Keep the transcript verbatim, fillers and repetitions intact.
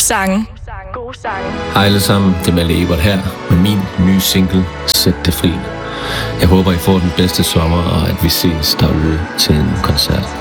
sange. Gode sange. Hej alle sammen, det er Malle Ebert her med min nye single, Sæt det fri. Jeg håber, I får den bedste sommer, og at vi ses derude til en koncert.